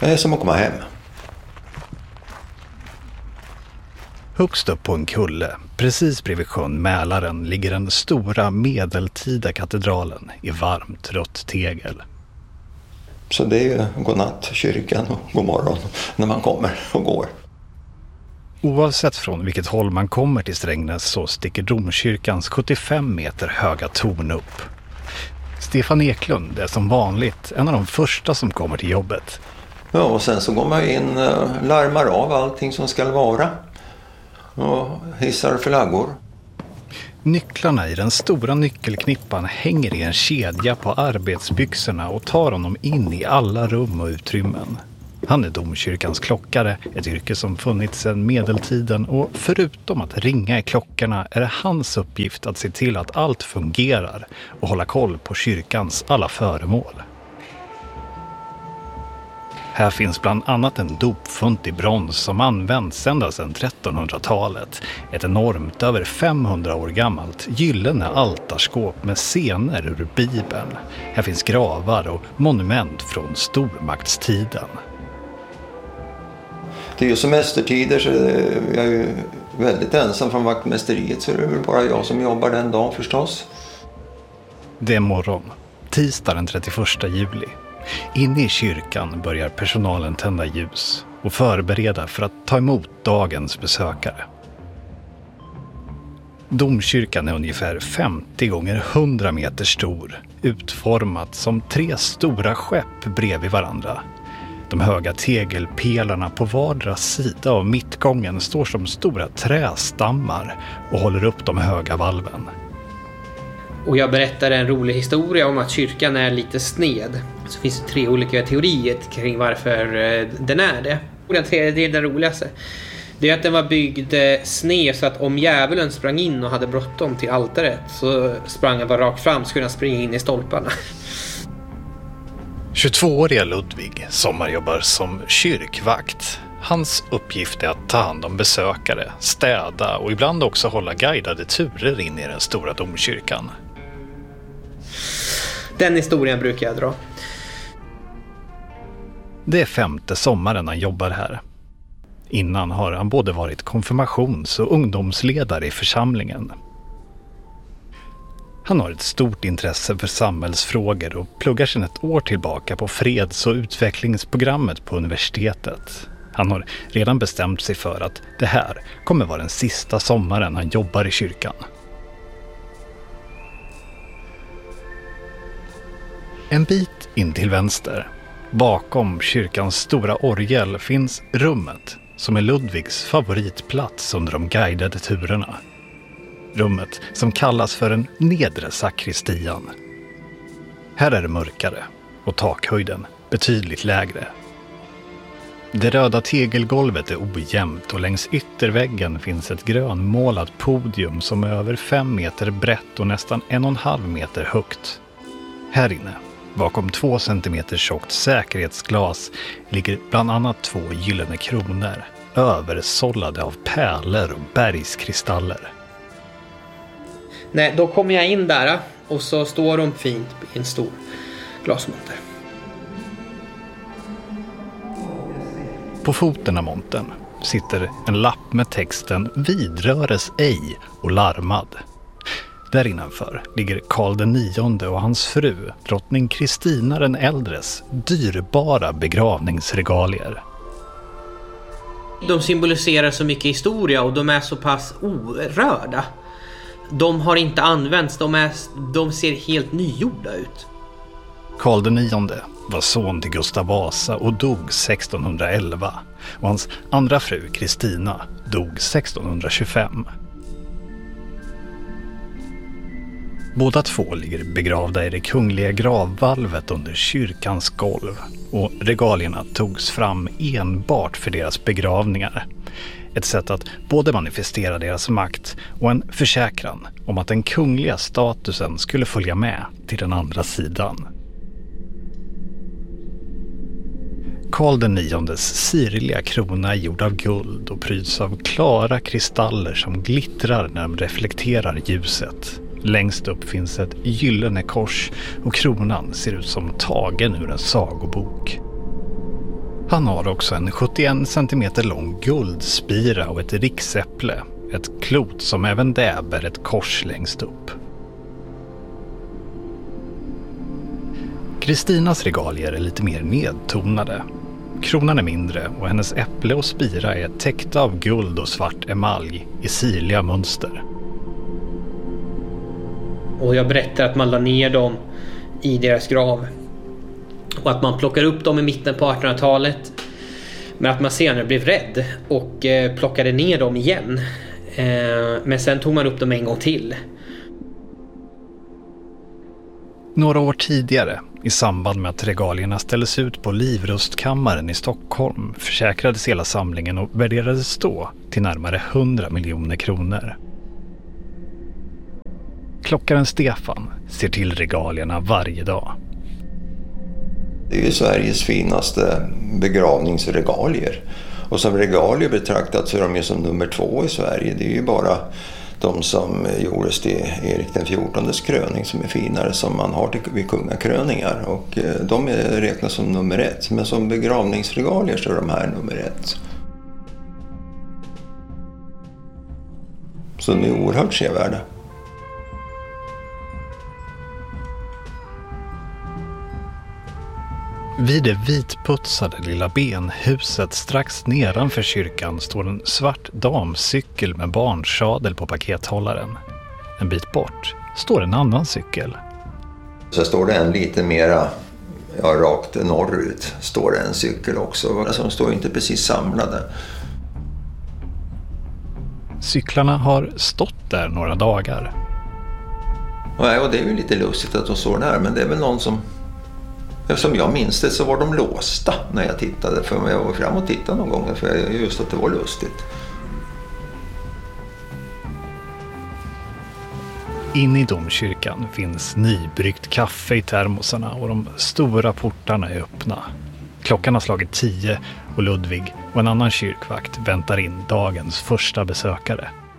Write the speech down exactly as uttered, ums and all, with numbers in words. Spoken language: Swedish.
Det är som att komma hem. Högst upp på en kulle, precis bredvid sjön Mälaren, ligger den stora medeltida katedralen i varmt rött tegel. Så det är ju godnatt kyrkan och god morgon när man kommer och går. Oavsett från vilket håll man kommer till Strängnäs så sticker domkyrkans sjuttiofem meter höga torn upp. Stefan Eklund är som vanligt en av de första som kommer till jobbet. Ja, och sen så går man in och larmar av allting som ska vara. Och hissar flaggor. Nycklarna i den stora nyckelknippan hänger i en kedja på arbetsbyxorna och tar honom in i alla rum och utrymmen. Han är domkyrkans klockare, ett yrke som funnits sedan medeltiden, och förutom att ringa i klockorna är det hans uppgift att se till att allt fungerar och hålla koll på kyrkans alla föremål. Här finns bland annat en dopfunt i brons som används ända sedan trettonhundratalet. Ett enormt, över femhundra år gammalt, gyllene altarskåp med scener ur Bibeln. Här finns gravar och monument från stormaktstiden. Det är ju semestertider så jag är ju väldigt ensam från vaktmästeriet, så det är väl bara jag som jobbar den dagen förstås. Det är morgon, tisdag den trettioförsta juli. Inne i kyrkan börjar personalen tända ljus och förbereda för att ta emot dagens besökare. Domkyrkan är ungefär femtio gånger hundra meter stor, utformat som tre stora skepp bredvid varandra. De höga tegelpelarna på vardera sida av mittgången står som stora trästammar och håller upp de höga valven. Och jag berättade en rolig historia om att kyrkan är lite sned. Så finns det tre olika teorier kring varför den är det. Och den tredje, det är den roligaste. Det är att den var byggd sned så att om djävulen sprang in och hade bråttom till altaret så sprang han bara rakt fram, så kunde han springa in i stolparna. tjugotvååriga Ludvig sommarjobbar som kyrkvakt. Hans uppgift är att ta hand om besökare, städa och ibland också hålla guidade turer in i den stora domkyrkan. Den historien brukar jag dra. Det är femte sommaren han jobbar här. Innan har han både varit konfirmations- och ungdomsledare i församlingen. Han har ett stort intresse för samhällsfrågor och pluggar sedan ett år tillbaka på freds- och utvecklingsprogrammet på universitetet. Han har redan bestämt sig för att det här kommer vara den sista sommaren han jobbar i kyrkan. En bit in till vänster, bakom kyrkans stora orgel, finns rummet som är Ludvigs favoritplats under de guidade turerna. Rummet som kallas för en nedre sakristian. Här är det mörkare och takhöjden betydligt lägre. Det röda tegelgolvet är ojämnt och längs ytterväggen finns ett grönmålat podium som är över fem meter brett och nästan en och en halv meter högt. Här inne, bakom två centimeter tjockt säkerhetsglas, ligger bland annat två gyllene kronor, översållade av pärlor och bergskristaller. Nej, då kommer jag in där och så står de fint i en stor glasmonter. På foten av montern sitter en lapp med texten "Vidröres ej" och larmad. Där innanför ligger Karl den nionde och hans fru, drottning Kristina den äldres, dyrbara begravningsregalier. De symboliserar så mycket historia och de är så pass orörda. De har inte använts, de, är, de ser helt nygjorda ut. Karl den nionde var son till Gustav Vasa och dog sextonhundraelva, och hans andra fru Kristina dog sextonhundratjugofem. Båda två ligger begravda i det kungliga gravvalvet under kyrkans golv, och regalierna togs fram enbart för deras begravningar. Ett sätt att både manifestera deras makt och en försäkran om att den kungliga statusen skulle följa med till den andra sidan. Karl den niondes sirliga krona är gjord av guld och pryds av klara kristaller som glittrar när de reflekterar ljuset. Längst upp finns ett gyllene kors och kronan ser ut som tagen ur en sagobok. Trappan har också en sjuttioen centimeter lång guldspira och ett riksäpple. Ett klot som även det bär ett kors längst upp. Kristinas regalier är lite mer nedtonade. Kronan är mindre och hennes äpple och spira är täckta av guld och svart emalj i sirliga mönster. Och jag berättar att man la ner dem i deras grav. Och att man plockar upp dem i mitten på artonhundratalet. Men att man senare blev rädd och eh, plockade ner dem igen. Eh, men sen tog man upp dem en gång till. Några år tidigare, i samband med att regalierna ställdes ut på Livrustkammaren i Stockholm, försäkrades hela samlingen och värderades då till närmare hundra miljoner kronor. Klockaren Stefan ser till regalierna varje dag. Det är ju Sveriges finaste begravningsregalier. Och som regalier betraktat så är de ju som nummer två i Sverige. Det är ju bara de som gjordes till Erik den fjortondes kröning som är finare, som man har till, vid kungakröningar. Och de är räknas som nummer ett. Men som begravningsregalier så är de här nummer ett. Så de är oerhört sevärda. Vid det vitputsade lilla benhuset strax nedanför kyrkan står en svart damcykel med barnsadel på pakethållaren. En bit bort står en annan cykel. Så står det en lite mera, ja, rakt norrut står det en cykel också. Alltså de står inte precis samlade. Cyklarna har stått där några dagar. Nej, och det är ju lite lustigt att de står där, men det är väl någon som... Som jag minns det så var de låsta när jag tittade. För jag var fram och tittade någon gång för jag just att det var lustigt. In i domkyrkan finns nybryggt kaffe i termosarna och de stora portarna är öppna. Klockan har slagit tio och Ludvig och en annan kyrkvakt väntar in dagens första besökare.